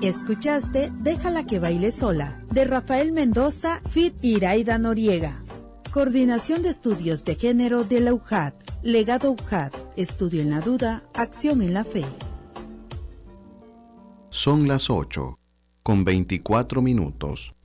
Escuchaste Déjala que baile sola, de Rafael Mendoza, feat. Iraida Noriega. Coordinación de Estudios de Género de la UJAT. Legado UJAT. Estudio en la duda, acción en la fe. Son las 8:24.